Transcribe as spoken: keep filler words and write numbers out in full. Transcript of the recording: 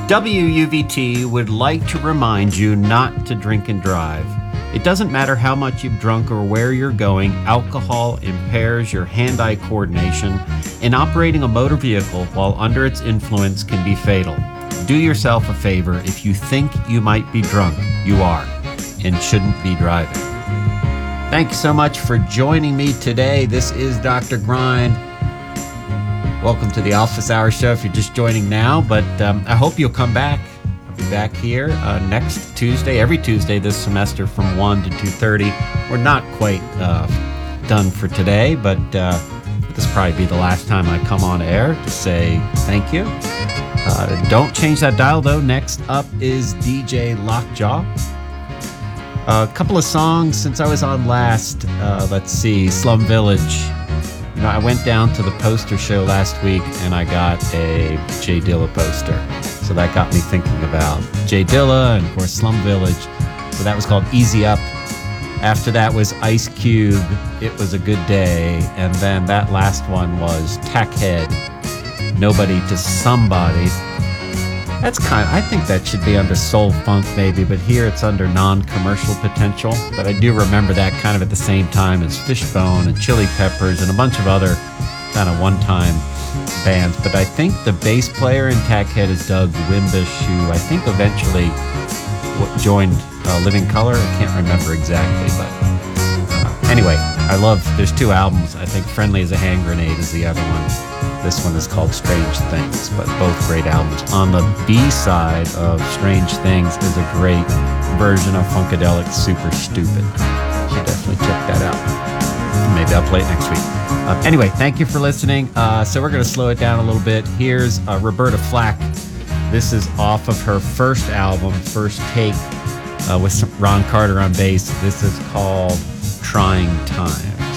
W U V T would like to remind you not to drink and drive. It doesn't matter how much you've drunk or where you're going, alcohol impairs your hand-eye coordination, and operating a motor vehicle while under its influence can be fatal. Do yourself a favor. If you think you might be drunk, you are, and shouldn't be driving. Thank you so much for joining me today. This is Doctor Grind. Welcome to the Office Hour Show if you're just joining now, but um, I hope you'll come back. I'll be back here uh, next Tuesday, every Tuesday this semester from one to two thirty. We're not quite uh, done for today, but uh, this will probably be the last time I come on air to say thank you. Uh, don't change that dial, though. Next up is D J Lockjaw. A couple of songs since I was on last. Uh, let's see, Slum Village. You know, I went down to the poster show last week and I got a Jay Dilla poster. So that got me thinking about Jay Dilla and, of course, Slum Village. So that was called Easy Up. After that was Ice Cube, It Was a Good Day. And then that last one was Tackhead, Nobody to Somebody. That's kind of, I think that should be under soul funk maybe, but here it's under non-commercial potential. But I do remember that kind of at the same time as Fishbone and Chili Peppers and a bunch of other kind of one-time bands. But I think the bass player in Tackhead is Doug Wimbish, who I think eventually joined uh, Living Colour. I can't remember exactly, but uh, anyway, I love, there's two albums. I think Friendly as a Hand Grenade is the other one. This one is called Strange Things, but both great albums. On the B side of Strange Things is a great version of Funkadelic Super Stupid. You should definitely check that out. Maybe I'll play it next week. Uh, anyway, thank you for listening. Uh, so we're going to slow it down a little bit. Here's uh, Roberta Flack. This is off of her first album, First Take, uh, with some Ron Carter on bass. This is called Trying Times.